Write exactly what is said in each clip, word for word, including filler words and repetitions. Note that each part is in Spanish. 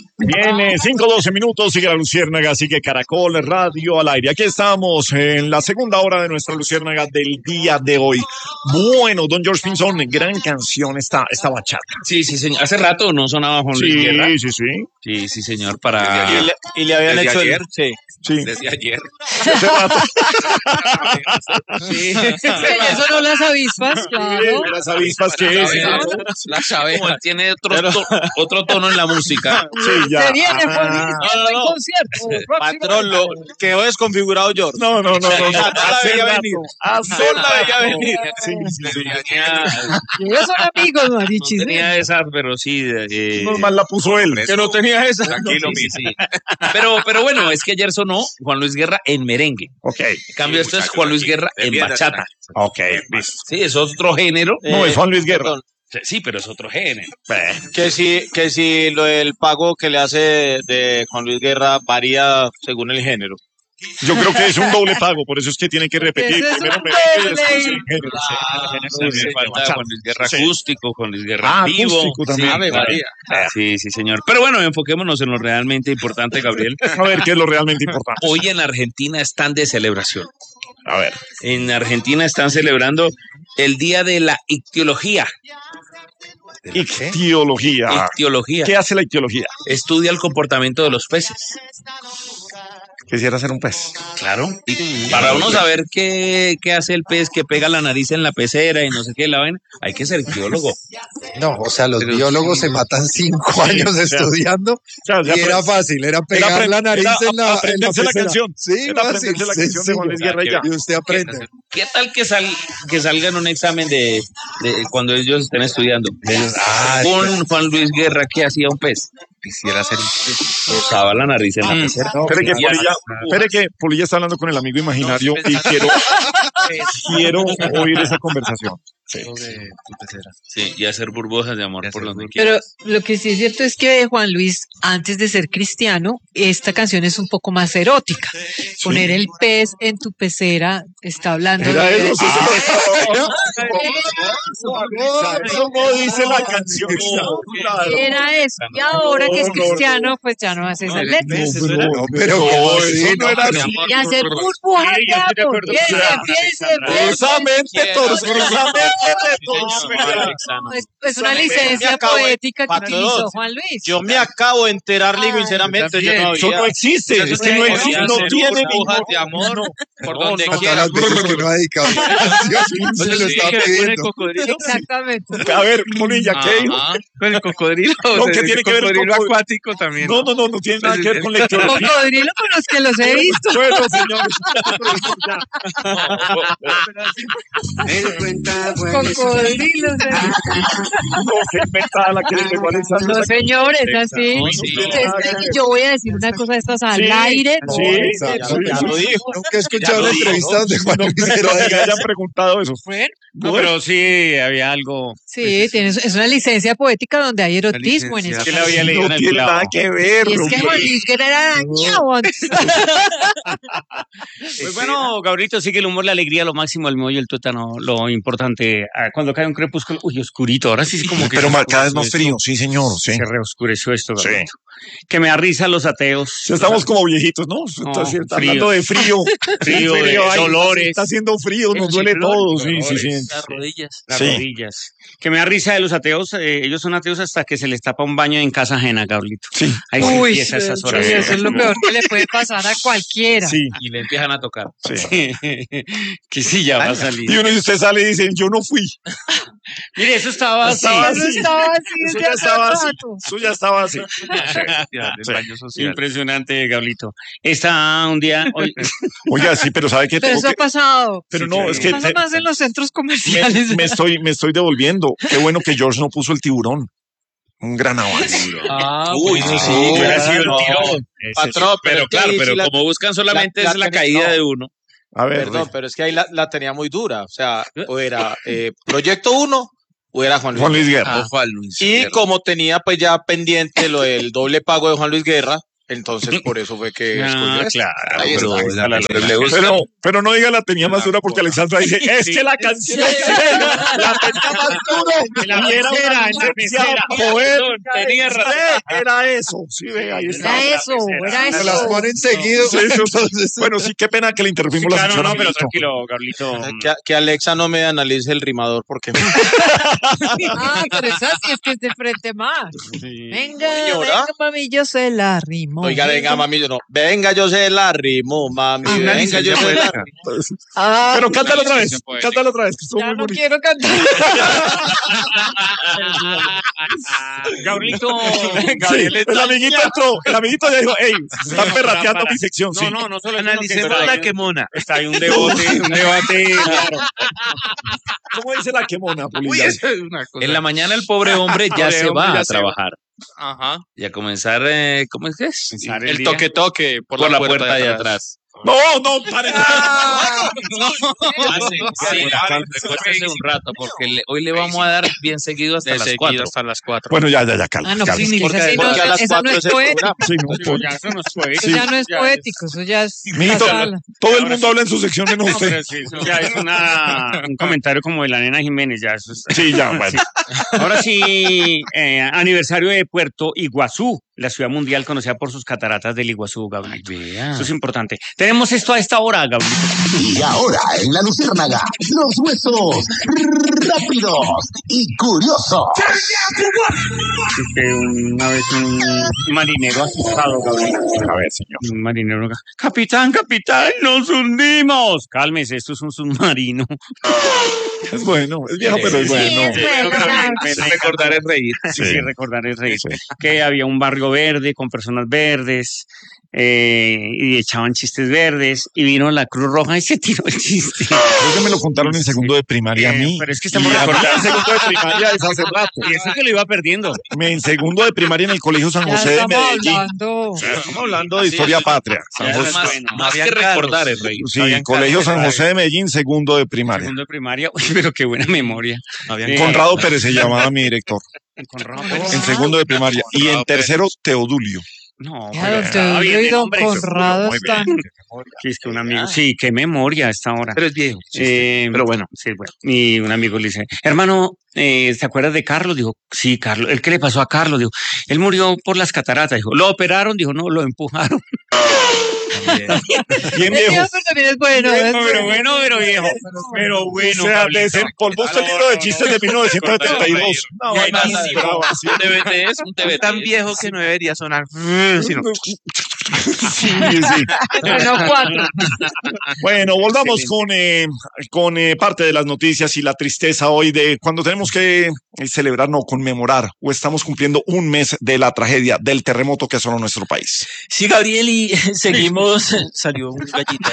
Viene cinco doce minutos, sigue la Luciérnaga, sigue Caracol Radio al aire. Aquí estamos en la segunda hora de nuestra Luciérnaga del día de hoy. Bueno, don George Pinzón, gran canción esta, esta bachata. Sí, sí, señor. Hace rato no sonaba Juan Luis Sí, Guerra. sí, sí. Sí, sí, señor, para... Y le, y le habían ¿Desde hecho ayer? el... Sí. Sí. Desde ayer. Hace rato. Sí. Ya sonó las avispas, claro. Las avispas que es. Las abejas. Tiene otro, to- otro tono en la música. Sí, ya. Se viene Juan Luis Ah, Guerra en concierto. Patrón, lo quedó desconfigurado George. No, no, no, no. no. No la Hace veía rato. venir. Hace No la veía rato. venir. Sí, sí, sí. Tenía, Ellos son amigos, no Marichis. tenía esas, pero sí. Eh, Normal la puso él. Que no tenía esa. Tranquilo, sí, sí, sí. Pero, pero bueno, es que ayer sonó Juan Luis Guerra en merengue. Ok, En cambio, esto es Juan Luis Guerra en bachata. ok, listo. Sí, es otro género. No, es Juan Luis Guerra. Perdón, Sí, pero es otro género. Que si, que si lo del pago que le hace de Juan Luis Guerra varía según el género. Yo creo que es un doble pago, por eso es que tienen que repetir. Ese es Primero un merengue y doble. después el género. También falta Juan Luis Guerra Sí. acústico, Juan Luis Guerra Ah, vivo. acústico también. Sí, Ave claro. María. Sí, sí, señor. Pero bueno, enfoquémonos en lo realmente importante, Gabriel. A ver, ¿qué es lo realmente importante? Hoy en Argentina están de celebración. A ver. En Argentina están celebrando el Día de la Ictiología. Ictiología. Ictiología. ¿Qué hace la ictiología? Estudia el comportamiento de los peces. Quisiera ser un pez. Claro. Y para uno saber qué, qué hace el pez que pega la nariz en la pecera y no sé qué la ven, hay que ser ictiólogo. No, o sea, los Pero biólogos sí. se matan cinco años o sea, estudiando O sea, ya y era apre- fácil, era pegar aprend- la nariz era en la, en la aprenderse la pecera. canción. Sí, Era fácil, aprenderse la canción de Juan Luis sencillo. Guerra y ya. Y usted aprende. ¿Qué tal que, sal, que salga en un examen de, de cuando ellos estén estudiando? Ah, Con Juan Luis Guerra, ¿qué hacía un pez? quisiera ser un pez. Usaba la nariz en la pecera. No, Espere que Ya. Polilla, espere que Polilla está hablando con el amigo imaginario y quiero, quiero oír esa conversación. Sí. de tu pecera. Sí, y hacer burbujas de amor Y por hacer donde quiera. Pero lo que sí es cierto es que Juan Luis, antes de ser cristiano, esta canción es un poco más erótica. Poner el pez en tu pecera está hablando Era de... eso, sí, Ah, Eso no dice la canción. Claro. Era eso. Y ahora que es No, no, cristiano, pues ya no hace esas letras. No, no, No, pero no, ¿cómo eso así? no No, era mi así. Y hacer burbujas de amor. Piense, piense, piense. Precisamente, Tor- precisamente, Es, es una licencia acabo de- poética que Patrón, utilizó Juan Luis. Yo me acabo de enterar, digo, Ay, sinceramente, yo no Eso no había. existe, es que no existe, no tiene burbujas ningún- de amor por donde Hasta quiera. las veces que no ha dedicado la canción, se lo está pidiendo. Exactamente. A ver, Polilla, ¿qué dijo? Ajá. Con el cocodrilo, No, o ¿qué sea, tiene el que ver el cocodrilo cocodrilo? acuático también. No, no, no, no tiene nada que ver con la ictiología. Cocodrilo con los que los he visto. Bueno, señores. Cocodrilos. eh. No, qué inventada la que le pegó a Alexandra. No, señores, así. No, sí. Ustedes creen que yo voy a decir una cosa de estas al Sí, aire. sí, Exacto. sí, Ya sí. lo dijo. Nunca he escuchado Ya lo una dijo, entrevista donde Juan No, Luis no, Guerra que diga hayan eso. preguntado eso. Bueno, No, pero sí había algo. sí, tienes, es una licencia poética donde hay erotismo en licencia. eso. Que le había leído No en el tiene clavo. nada que ver. Y es que hombre. Juan Luis Guerra era dañado antes. Pues bueno, Gabrielito, sí que el humor, la alegría, lo máximo, el meollo, el tuétano, lo importante. Ah, cuando cae un crepúsculo, uy, oscurito, ahora sí es como que... Pero se ma- cada vez oscureció más esto, frío, sí, señor, sí. Se reoscureció esto, Sí. Gabrielito. Que me da risa los ateos. Ya estamos como viejitos, ¿no? Está, No, está frío. hablando de frío. Frío, de ay, dolores. Está haciendo frío, nos El duele chiflón, todo. Sí, sí, sí. dolores. Las rodillas. Las Sí. rodillas. Que me da risa de los ateos. eh, ellos son ateos hasta que se les tapa un baño en casa ajena, Gabrielito. Sí, Ahí se Uy, empieza esas sí, horas. eso es lo peor que le puede pasar a cualquiera. sí, Y le empiezan a tocar. sí. Que sí, ya va a salir. Y uno y usted sale y dice, yo no fui. Mire, eso estaba así. Estaba Eso así. estaba así Eso desde ya hace estaba así. rato. Eso ya estaba así. Sí. Impresionante, Gablito. Está un día. Hoy, Oiga, sí, pero ¿sabe qué? Pero Tengo eso ha que- pasado. Pero Sí, no, claro. es que Pasa te- más en los centros comerciales. me, me estoy, me estoy devolviendo. Qué bueno que George no puso el tiburón. Un gran avance. Ah, Uy, bueno. sí, sí, Oh, hubiera claro. sido el tirón. Patrón, Pero es que claro, ahí pero sí la- como buscan solamente la- es la la- caída no. de uno. A ver, Perdón, pero es que ahí la, la tenía muy dura. O sea, o era eh, Proyecto uno o era Juan Luis. Juan Luis Guerra. Guerra. O Juan Luis Y Guerra. como tenía pues ya pendiente lo del doble pago de Juan Luis Guerra, Entonces, por eso fue que Ah, escogió esta. claro, Ahí pero está. la- le gusta. Pero, pero no diga la tenía más dura porque Alexandra dice, es que la canción Sí. la tenía más dura. La Y era una pecera, en la licenciada pecera. poética. Tenía razón. Sí, era eso. Sí, ve, ahí está. Era eso, era Se las eso. ponen seguido. Sí, sí. Entonces, Bueno, sí, qué pena que le Sí, interrumpimos la claro, sección. no, pero amiguito. tranquilo, Gablito. Que, que Alexa no me analice el rimador porque Ah, pero esa sí es que es de frente más. Sí. Venga, Señora. venga, mami, yo se la rimo. oiga, venga, mami, yo no. Venga, yo sé la rimo, mami. Ah, una Venga, yo licencia sé la poética. rimo. Ah, Pero cántalo otra vez, licencia poética. cántalo otra vez, que estuvo ya muy no bonito. quiero cantar. Gablito. Sí, el amiguito entró, el amiguito ya dijo, hey, están perrateando para. mi sección, sí. No, no, no solo eso, Analicemos sino que la está- quemona. Está ahí un debate, un debate, claro. ¿Cómo dice la quemona, Uy, Polilla? eso es una cosa. En la mañana el pobre hombre ya Pobre se hombre va ya a se va. trabajar Ajá. y a comenzar, eh, ¿cómo es que es? Pensar El día. toque toque por, Por la puerta de atrás. No, no, pare. Ah, sí, recuérdese un rato, porque le- hoy le vamos a dar bien seguido hasta De las seguido cuatro. hasta las cuatro. Bueno, ya, ya, ya, calma, Ah, no, calma. pues Porque, esa sí no, porque a las esa no cuatro es es el poético. programa. Sí, no, No, ya, eso no es poético. Eso ya no es Ya poético, eso ya es Mijito, casala. todo el Ahora mundo habla en su sección menos No, usted. pero sí, eso ya es una, un comentario como de la nena Jiménez, ya eso es- Sí, ya, bueno. Ahora sí, eh, aniversario de Puerto Iguazú, la ciudad mundial conocida por sus cataratas del Iguazú, Gabrielito. Eso es importante. Tenemos esto a esta hora, Gabrielito. Y ahora en la Luciérnaga, los huesos rápidos y curiosos. Que una vez un marinero asustado, Gabriel. A ver, señor. Un marinero. Capitán, capitán, nos hundimos. Cálmese, esto es un submarino. Es bueno, es viejo, pero es bueno. Sí, es bueno. Me- me- Recordar es reír. Sí, sí, recordar es reír. Sí. Que había un barrio verde con personas verdes eh, y echaban chistes verdes y vino la Cruz Roja y se tiró el chiste. Creo que me lo contaron en segundo de primaria a Eh, mí. pero es que estamos Y a mí recordando. en segundo de primaria es hace rato. Y eso que lo iba perdiendo. Me- En segundo de primaria en el Colegio San Ya José de estamos Medellín. hablando. Estamos hablando de historia patria. San Ya José. es más, bueno. más Habían que recordar es reír. Sí, Habían Colegio Carlos, San José de Medellín, segundo de primaria. Segundo de primaria. Uy, pero qué buena memoria. Habían Eh, Conrado Pérez se llamaba mi director. Conrado En Pérez. segundo de primaria. Y en tercero, Teodulio. No, Ya, pero don estaba bien Teodoro y de don nombre. Conrado Muy bien. están. Sí, es que un amigo. Sí, qué memoria a esta hora. Pero es viejo. Eh, Pero bueno. Sí, bueno. Y un amigo le dice, hermano, eh, ¿te acuerdas de Carlos? Dijo, sí, Carlos. ¿El qué le pasó a Carlos? Dijo, él murió por las cataratas. Dijo, ¿lo operaron? Dijo, no, lo empujaron. Bien Es viejo. viejo, pero también es bueno. es pero bueno, pero viejo. Pero bueno. O sea, Pablito. desempolvó usted el libro de chistes de mil novecientos setenta y dos. No, Y hay vaina más, de brava, sí. un T V T es un T V T. tan viejo que no debería sonar. sino- Sí, sí. Bueno, cuatro. Bueno, volvamos con, eh, con eh, parte de las noticias y la tristeza hoy de cuando tenemos que eh, celebrar, no, conmemorar, o estamos cumpliendo un mes de la tragedia del terremoto que asoló nuestro país. Sí, Gabriel, y seguimos, salió un gallito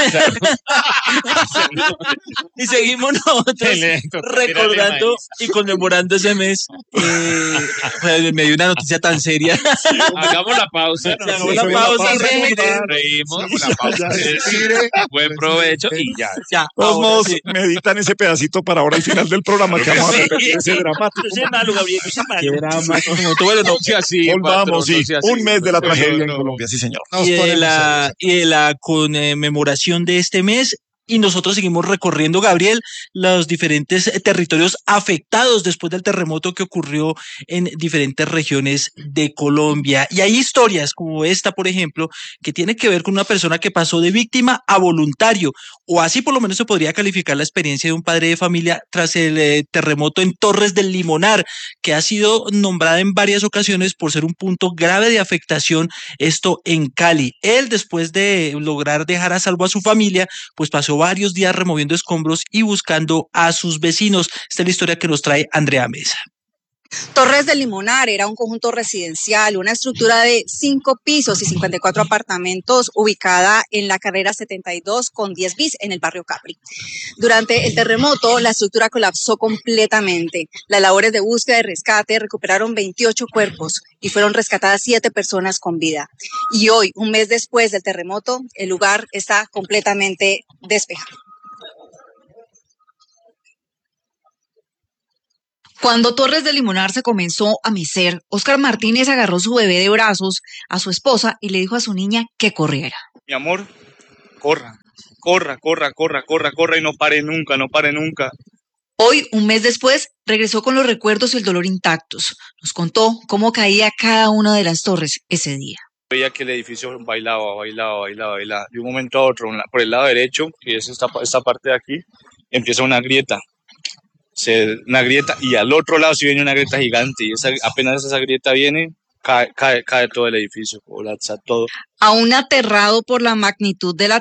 ahí. Y seguimos nosotros Le tocó tirarle recordando maíz. y conmemorando ese mes. Eh, pues, me dio una noticia tan seria. Hagamos la pausa. Se hagamos la pausa, pausa, Reímos. Ya, Sí, Buen provecho y ya. Ya, De todos ahora modos, sí. meditan ese pedacito para ahora al final del programa que vamos a repetir ese dramático. Ese es malo, Gabriel, ese es malo. Qué drama. Como tú, bueno, no sea así. Volvamos, sí, patrón, no sea así. un mes de la No, tragedia en no. Colombia, sí señor. Nos y de ponemos la, y de la conmemoración de este mes. Y nosotros seguimos recorriendo, Gabriel, los diferentes territorios afectados después del terremoto que ocurrió en diferentes regiones de Colombia. Y hay historias como esta, por ejemplo, que tiene que ver con una persona que pasó de víctima a voluntario, o así por lo menos se podría calificar la experiencia de un padre de familia tras el eh, terremoto en Torres del Limonar, que ha sido nombrada en varias ocasiones por ser un punto grave de afectación, esto en Cali. Él, después de lograr dejar a salvo a su familia, pues pasó varios días removiendo escombros y buscando a sus vecinos. Esta es la historia que nos trae Andrea Mesa. Torres del Limonar era un conjunto residencial, una estructura de cinco pisos y cincuenta y cuatro apartamentos ubicada en la carrera setenta y dos con diez bis en el barrio Capri. Durante el terremoto, la estructura colapsó completamente. Las labores de búsqueda y rescate recuperaron veintiocho cuerpos y fueron rescatadas siete personas con vida. Y hoy, un mes después del terremoto, el lugar está completamente despejado. Cuando Torres de Limonar se comenzó a mecer, Óscar Martínez agarró su bebé de brazos a su esposa y le dijo a su niña que corriera. Mi amor, corra, corra, corra, corra, corra, corra y no pare nunca, no pare nunca. Hoy, un mes después, regresó con los recuerdos y el dolor intactos. Nos contó cómo caía cada una de las torres ese día. Veía que el edificio bailaba, bailaba, bailaba, bailaba. De un momento a otro, por el lado derecho, que es esta, esta parte de aquí, empieza una grieta. Se, una grieta y al otro lado sí viene una grieta gigante y esa, apenas esa grieta viene, cae, cae, cae todo el edificio, colapsa todo. Aún aterrado por la magnitud de la